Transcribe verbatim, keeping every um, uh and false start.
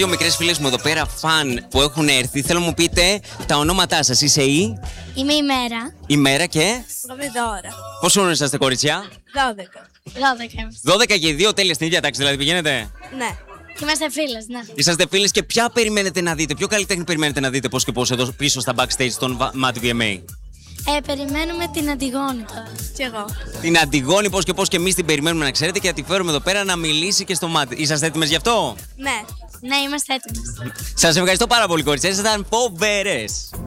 Δύο μικρές φίλες μου εδώ πέρα, φαν που έχουν έρθει. Θέλω να μου πείτε τα ονόματά σας. Είσαι η. Είμαι η Μέρα. Η Μέρα και. Εγώ είμαι Δώρα. Πόσο χρόνο είσαστε, κοριτσιά? δώδεκα. δώδεκα είμαστε. δώδεκα και δύο, τέλεια, στην ίδια τάξη δηλαδή πηγαίνετε. Ναι. Είμαστε φίλες, ναι. Είσαστε φίλες και ποια περιμένετε να δείτε, ποιο καλλιτέχνη περιμένετε να δείτε πώς και πώς εδώ πίσω στα backstage των Mad βι εμ έι? Ε, περιμένουμε την Αντιγόνη τώρα. Κι εγώ. Την Αντιγόνη, πώς και πώς και εμείς την περιμένουμε να ξέρετε και να τη φέρουμε εδώ πέρα να μιλήσει και στο Mad. Είσαστε έτοιμες γι' αυτό? Ναι. Ναι, είμαστε έτοιμες. Σας ευχαριστώ πάρα πολύ, κοριτσιά, ήσασταν φοβερές.